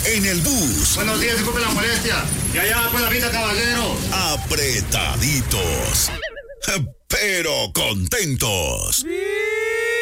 en el bus. Buenos días, disculpe la molestia. Y allá pues la vista, caballero. Apretaditos, pero contentos.